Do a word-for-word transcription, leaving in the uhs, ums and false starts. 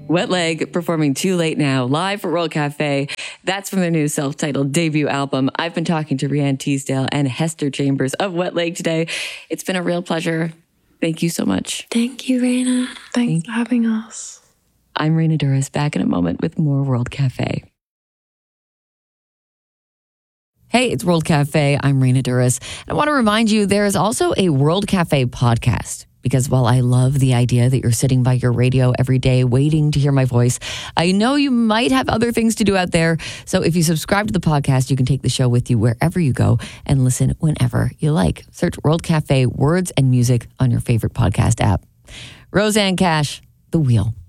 Wet Leg performing Too Late Now live for World Cafe. That's from their new self-titled debut album. I've been talking to Rianne Teasdale and Hester Chambers of Wet Leg today. It's been a real pleasure. Thank you so much. Thank you, Raina. Thanks Thank for having us. I'm Raina Douris, back in a moment with more World Cafe. Hey, it's World Cafe. I'm Raina Douris. I want to remind you there is also a World Cafe podcast. Because while I love the idea that you're sitting by your radio every day waiting to hear my voice, I know you might have other things to do out there. So if you subscribe to the podcast, you can take the show with you wherever you go and listen whenever you like. Search World Cafe Words and Music on your favorite podcast app. Rosanne Cash, The Wheel.